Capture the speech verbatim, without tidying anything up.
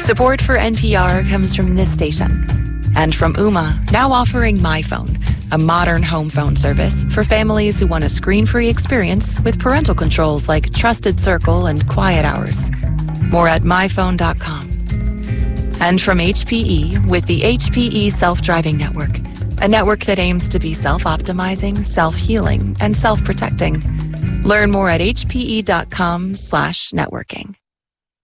Support for N P R comes from this station and from Ooma, now offering MyPhone, a modern home phone service for families who want a screen-free experience with parental controls like Trusted Circle and Quiet Hours. More at my phone dot com. And from H P E with the H P E Self-Driving Network, a network that aims to be self-optimizing, self-healing, and self-protecting. Learn more at h p e dot com slash networking.